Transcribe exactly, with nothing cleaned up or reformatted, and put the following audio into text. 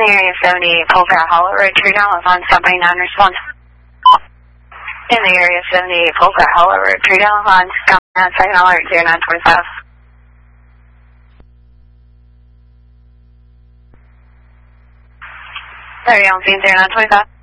the area seventy-eight, Polkar Hollow Road, tree down with on somebody non-response. In the area seventy-eight, Polkar Hollow Road, tree down with on second alert zero nine twenty-five. thirty on scene zero nine twenty-five.